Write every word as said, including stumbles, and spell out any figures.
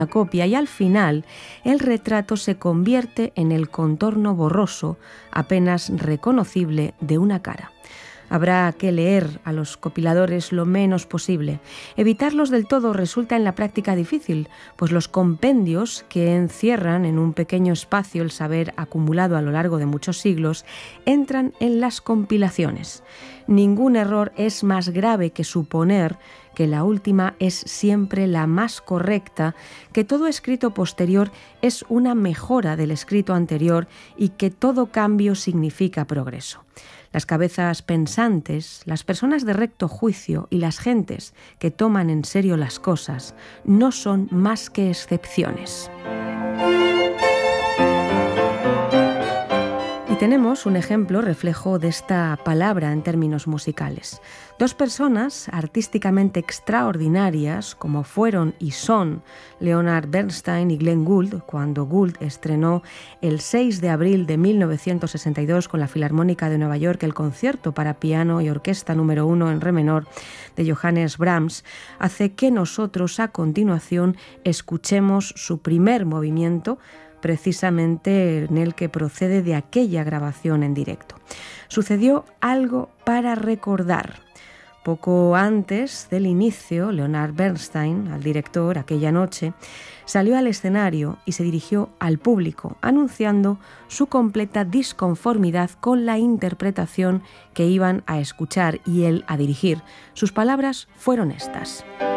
copia y al final el retrato se convierte en el contorno borroso, apenas reconocible, de una cara. Habrá que leer a los compiladores lo menos posible. Evitarlos del todo resulta en la práctica difícil, pues los compendios, que encierran en un pequeño espacio el saber acumulado a lo largo de muchos siglos, entran en las compilaciones. Ningún error es más grave que suponer que la última es siempre la más correcta, que todo escrito posterior es una mejora del escrito anterior y que todo cambio significa progreso. Las cabezas pensantes, las personas de recto juicio y las gentes que toman en serio las cosas no son más que excepciones. Y tenemos un ejemplo reflejo de esta palabra en términos musicales. Dos personas artísticamente extraordinarias, como fueron y son Leonard Bernstein y Glenn Gould, cuando Gould estrenó el seis de abril de mil novecientos sesenta y dos con la Filarmónica de Nueva York el concierto para piano y orquesta número uno en re menor de Johannes Brahms, hace que nosotros a continuación escuchemos su primer movimiento, precisamente en el que procede de aquella grabación en directo. Sucedió algo para recordar. Poco antes del inicio, Leonard Bernstein, al director, aquella noche, salió al escenario y se dirigió al público, anunciando su completa disconformidad con la interpretación que iban a escuchar y él a dirigir. Sus palabras fueron estas: